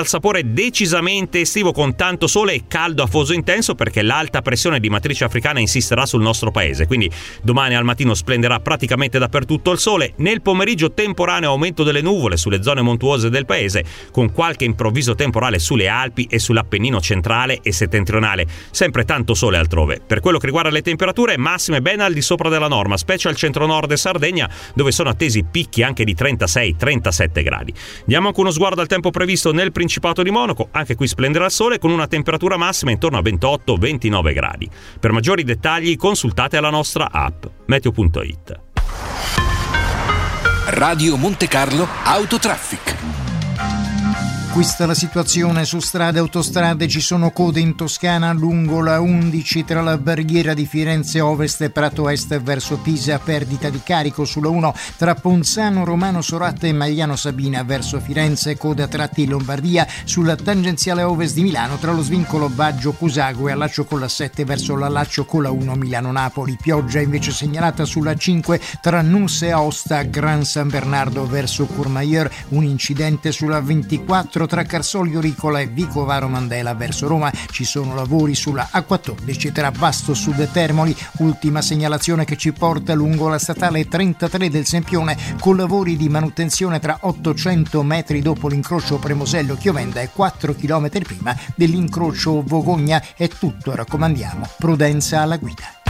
dal sapore decisamente estivo, con tanto sole e caldo afoso intenso, perché l'alta pressione di matrice africana insisterà sul nostro paese. Quindi domani al mattino splenderà praticamente dappertutto il sole. Nel pomeriggio temporaneo aumento delle nuvole sulle zone montuose del paese, con qualche improvviso temporale sulle Alpi e sull'Appennino centrale e settentrionale. Sempre tanto sole altrove. Per quello che riguarda le temperature, massime ben al di sopra della norma, specie al centro-nord e Sardegna, dove sono attesi picchi anche di 36-37 gradi. Diamo anche uno sguardo al tempo previsto nel Principato di Monaco. Anche qui splenderà il sole, con una temperatura massima intorno a 28-29 gradi. Per maggiori dettagli consultate la nostra app meteo.it. Radio Monte Carlo Autotraffic. Questa è la situazione su strade e autostrade. Ci sono code in Toscana lungo la 11 tra la barriera di Firenze Ovest e Prato Est verso Pisa, perdita di carico sulla 1 tra Ponzano Romano Soratta e Magliano Sabina verso Firenze, coda a tratti in Lombardia sulla tangenziale ovest di Milano tra lo svincolo Baggio Cusago e Allaccio con la 7 verso l'Allaccio con la 1 Milano-Napoli. Pioggia invece segnalata sulla 5 tra Nus e Aosta, Gran San Bernardo verso Courmayeur, un incidente sulla 24 tra Carsolio Ricola e Vico Varo Mandela verso Roma. Ci sono lavori sulla A14 tra Basto Sud e Termoli. Ultima segnalazione che ci porta lungo la statale 33 del Sempione, con lavori di manutenzione tra 800 metri dopo l'incrocio Premosello Chiovenda e 4 km prima dell'incrocio Vogogna. È tutto, raccomandiamo prudenza alla guida.